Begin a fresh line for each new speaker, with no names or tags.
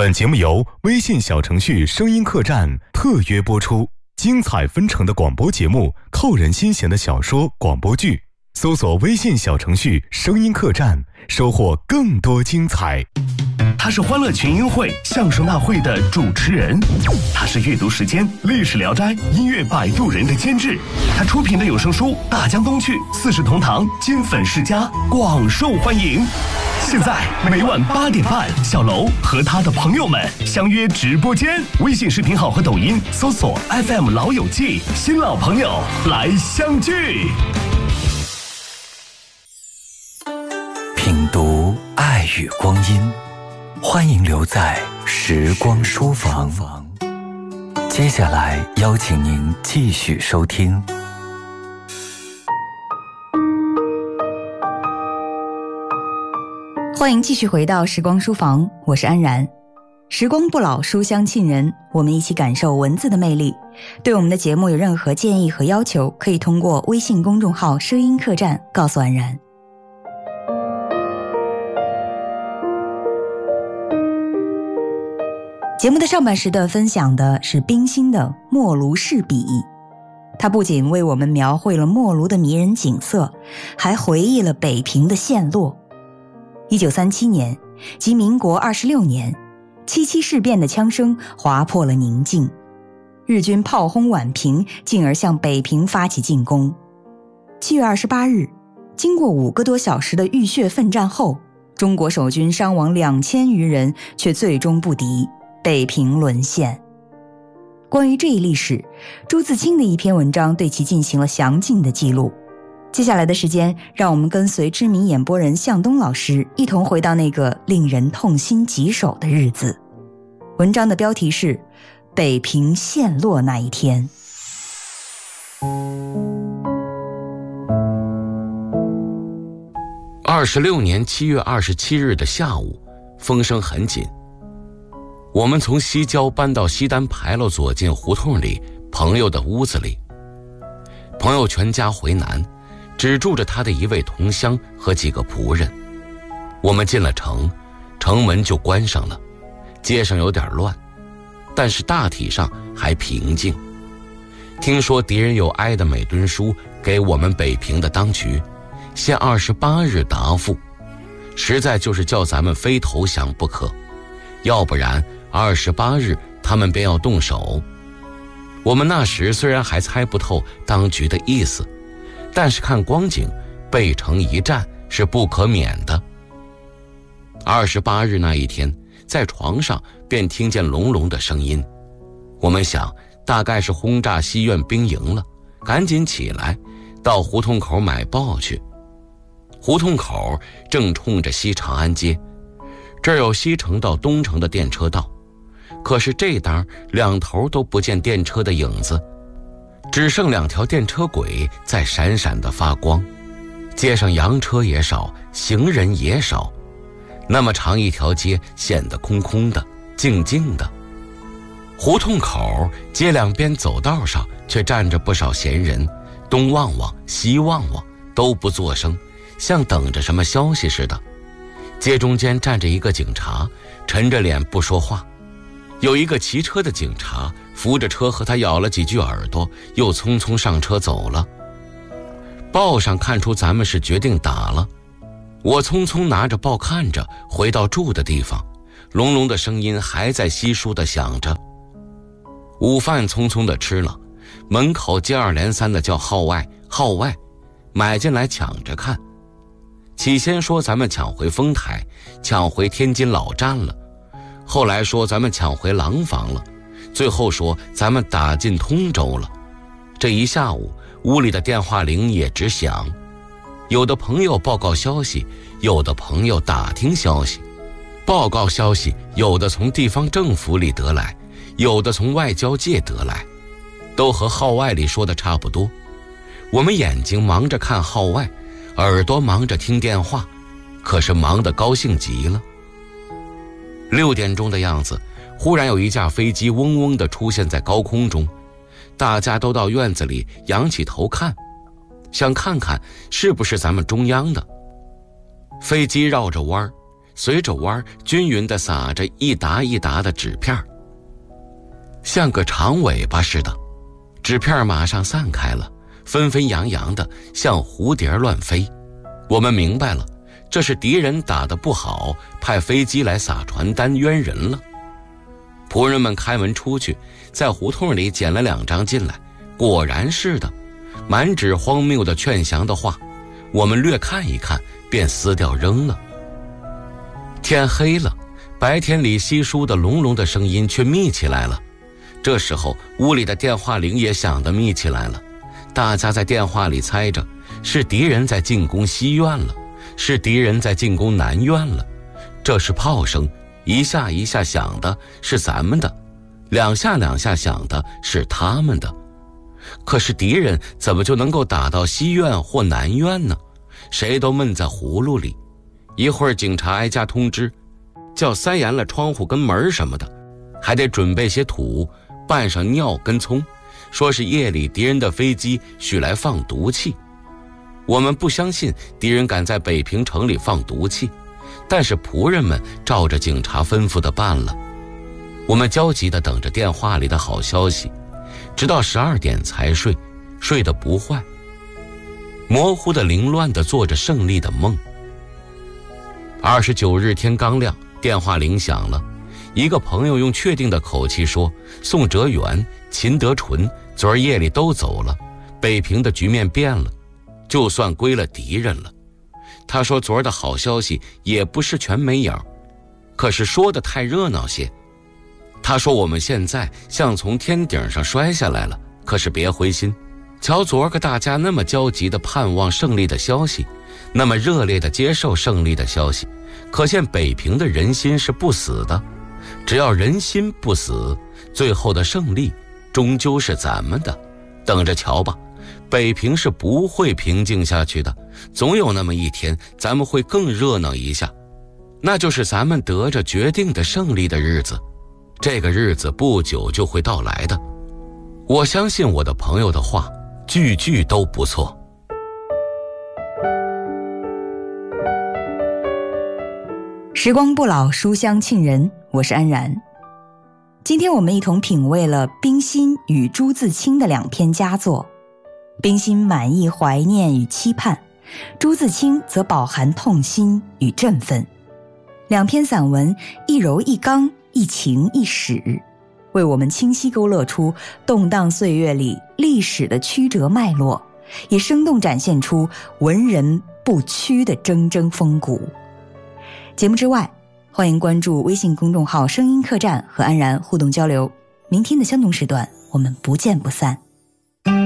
本节目由微信小程序声音客栈特约播出，精彩纷呈的广播节目，扣人心弦的小说广播剧，搜索微信小程序声音客栈，收获更多精彩。
他是欢乐群英会相声大会的主持人，他是阅读时间历史聊斋音乐摆渡人的监制，他出品的有声书《大江东去》四世同堂金粉世家广受欢迎。现在每晚8点半，小楼和他的朋友们相约直播间，微信视频号和抖音搜索 FM 老友记，新老朋友来相聚。
品读爱与光阴，欢迎留在时光书房。接下来邀请您继续收听。
欢迎继续回到时光书房，我是安然。时光不老，书香沁人，我们一起感受文字的魅力。对我们的节目有任何建议和要求，可以通过微信公众号声音客栈告诉安然。节目的上半时段分享的是冰心的《墨卢氏笔》，它不仅为我们描绘了墨卢的迷人景色，还回忆了北平的陷落。1937年，即民国26年，77事变的枪声划破了宁静，日军炮轰宛平，进而向北平发起进攻。7月28日，经过5个多小时的浴血奋战后，中国守军伤亡2000余人，却最终不敌，北平沦陷。关于这一历史，朱自清的一篇文章对其进行了详尽的记录。接下来的时间，让我们跟随知名演播人向东老师一同回到那个令人痛心疾首的日子。文章的标题是《北平陷落那一天》。
26年7月27日的下午，风声很紧。我们从西郊搬到西单牌楼左近胡同里朋友的屋子里。朋友全家回南，只住着他的一位同乡和几个仆人。我们进了城，城门就关上了，街上有点乱，但是大体上还平静。听说敌人有挨的每吨书给我们北平的当局，限28日答复，实在就是叫咱们非投降不可，要不然28日他们便要动手。我们那时虽然还猜不透当局的意思，但是看光景，背城一战是不可免的。28日那一天，在床上便听见隆隆的声音，我们想大概是轰炸西苑兵营了，赶紧起来到胡同口买报去。胡同口正冲着西长安街，这儿有西城到东城的电车道，可是这当两头都不见电车的影子，只剩2条电车轨在闪闪地发光，街上洋车也少，行人也少，那么长一条街显得空空的，静静的。胡同口街两边走道上却站着不少闲人，东望望西望望，都不作声，像等着什么消息似的。街中间站着一个警察，沉着脸不说话。有一个骑车的警察扶着车和他咬了几句耳朵，又匆匆上车走了。报上看出咱们是决定打了，我匆匆拿着报看着，回到住的地方，隆隆的声音还在稀疏地响着。午饭匆匆地吃了，门口接二连三地叫号外号外，买进来抢着看。起先说咱们抢回丰台，抢回天津老站了，后来说咱们抢回廊坊了，最后说咱们打进通州了。这一下午，屋里的电话铃也直响，有的朋友报告消息，有的朋友打听消息。报告消息有的从地方政府里得来，有的从外交界得来，都和号外里说的差不多。我们眼睛忙着看号外，耳朵忙着听电话，可是忙得高兴极了。6点钟的样子，忽然有一架飞机嗡嗡地出现在高空中，大家都到院子里仰起头看，想看看是不是咱们中央的。飞机绕着弯， 随着弯均匀地撒着一沓一沓的纸片，像个长尾巴似的。纸片马上散开了，纷纷扬扬的像蝴蝶乱飞。我们明白了，这是敌人打得不好，派飞机来撒传单冤人了。仆人们开门出去，在胡同里捡了2张进来，果然是的，满纸荒谬的劝降的话，我们略看一看便撕掉扔了。天黑了，白天里稀疏的隆隆的声音却密起来了。这时候屋里的电话铃也响得密起来了，大家在电话里猜着，是敌人在进攻西院了，是敌人在进攻南院了。这是炮声，一下一下响的是咱们的，2下2下响的是他们的。可是敌人怎么就能够打到西院或南院呢？谁都闷在葫芦里。一会儿警察挨家通知，叫塞严了窗户跟门什么的，还得准备些土，拌上尿跟葱，说是夜里敌人的飞机许来放毒气。我们不相信敌人敢在北平城里放毒气，但是仆人们照着警察吩咐的办了。我们焦急地等着电话里的好消息，直到12点才睡，睡得不坏，模糊的凌乱地做着胜利的梦。29日天刚亮，电话铃响了，一个朋友用确定的口气说，宋哲元、秦德纯昨儿夜里都走了，北平的局面变了，就算归了敌人了。他说昨儿的好消息也不是全没有，可是说得太热闹些。他说我们现在像从天顶上摔下来了，可是别灰心，瞧昨儿个大家那么焦急地盼望胜利的消息，那么热烈地接受胜利的消息，可见北平的人心是不死的。只要人心不死，最后的胜利终究是咱们的。等着瞧吧，北平是不会平静下去的，总有那么一天咱们会更热闹一下，那就是咱们得着决定的胜利的日子。这个日子不久就会到来的，我相信我的朋友的话，句句都不错。
时光不老，书香沁人，我是安然。今天我们一同品味了冰心与朱自清的2篇佳作。冰心满溢怀念与期盼，朱自清则饱含痛心与振奋。2篇散文一柔一刚，一情一史，为我们清晰勾勒出动荡岁月里历史的曲折脉络，也生动展现出文人不屈的铮铮风骨。节目之外，欢迎关注微信公众号声音客栈和安然互动交流。明天的相同时段，我们不见不散。